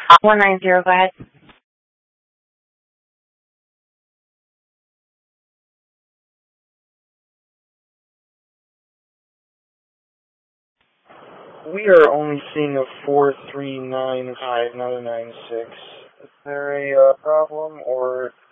190, go ahead. We are only seeing a 439 high, not a 96. Is there a problem, or